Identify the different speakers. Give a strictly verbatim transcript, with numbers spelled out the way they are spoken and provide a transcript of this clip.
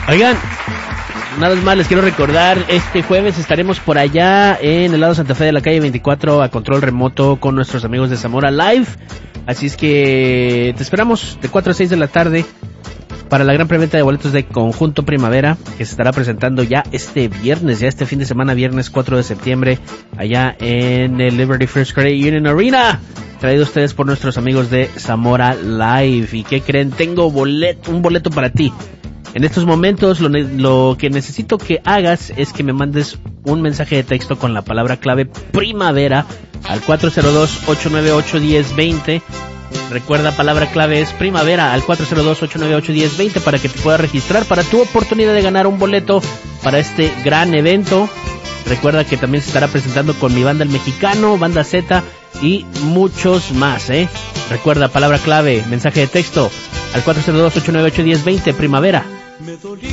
Speaker 1: Oigan, una vez más les quiero recordar, este jueves estaremos por allá en el lado Santa Fe de la calle veinticuatro a control remoto con nuestros amigos de Zamora Live. Así es que te esperamos de cuatro a seis de la tarde para la gran preventa de boletos de Conjunto Primavera, que se estará presentando ya este viernes, ya este fin de semana, viernes cuatro de septiembre, allá en el Liberty First Credit Union Arena, traído a ustedes por nuestros amigos de Zamora Live. ¿Y qué creen? Tengo boleto, un boleto para ti. En estos momentos lo, ne- lo que necesito que hagas es que me mandes un mensaje de texto con la palabra clave primavera al cuatro cero dos, ocho nueve ocho, uno cero dos cero. Recuerda, palabra clave es primavera al cuatro cero dos, ocho nueve ocho, uno cero dos cero para que te puedas registrar para tu oportunidad de ganar un boleto para este gran evento. Recuerda que también se estará presentando con mi banda El Mexicano, Banda Z y muchos más, ¿eh? Recuerda, palabra clave, mensaje de texto al cuatro cero dos, ocho nueve ocho, uno cero dos cero, primavera.